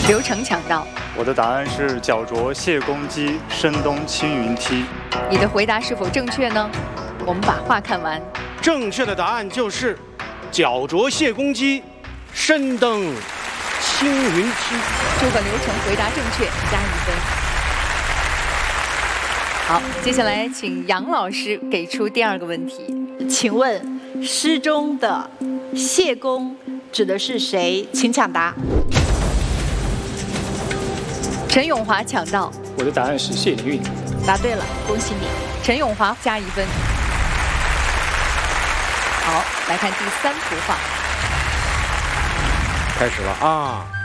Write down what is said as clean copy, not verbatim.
刘成抢到。 我的答案是脚着谢公屐，声东青云梯。 你的回答是否正确呢？我们把话看完。 正确的答案就是脚着谢公屐，身登青云梯。 祝贺刘成回答正确，加1分。好，接下来请杨老师给出第2个问题。 请问诗中的谢公指的是谁？请抢答。 陈永华抢到。 我的答案是谢灵运。 答对了，恭喜你。 陈永华加1分。好，来看第3幅画。 开始了啊！